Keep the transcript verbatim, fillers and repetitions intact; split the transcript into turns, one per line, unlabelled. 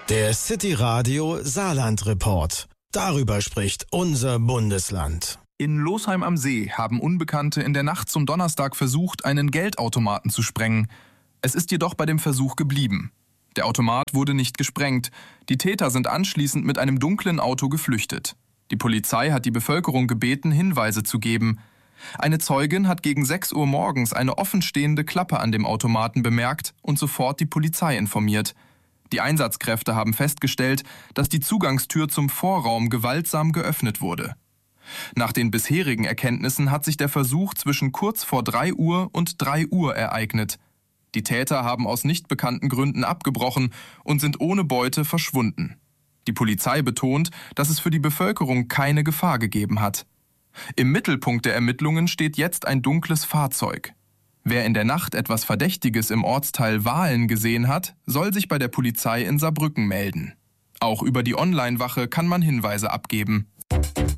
Der City Radio Saarland Report. Darüber spricht unser Bundesland.
In Losheim am See haben Unbekannte in der Nacht zum Donnerstag versucht, einen Geldautomaten zu sprengen. Es ist jedoch bei dem Versuch geblieben. Der Automat wurde nicht gesprengt. Die Täter sind anschließend mit einem dunklen Auto geflüchtet. Die Polizei hat die Bevölkerung gebeten, Hinweise zu geben. Eine Zeugin hat gegen sechs Uhr morgens eine offenstehende Klappe an dem Automaten bemerkt und sofort die Polizei informiert. Die Einsatzkräfte haben festgestellt, dass die Zugangstür zum Vorraum gewaltsam geöffnet wurde. Nach den bisherigen Erkenntnissen hat sich der Versuch zwischen kurz vor drei Uhr und drei Uhr ereignet. Die Täter haben aus nicht bekannten Gründen abgebrochen und sind ohne Beute verschwunden. Die Polizei betont, dass es für die Bevölkerung keine Gefahr gegeben hat. Im Mittelpunkt der Ermittlungen steht jetzt ein dunkles Fahrzeug. Wer in der Nacht etwas Verdächtiges im Ortsteil Wahlen gesehen hat, soll sich bei der Polizei in Saarbrücken melden. Auch über die Online-Wache kann man Hinweise abgeben.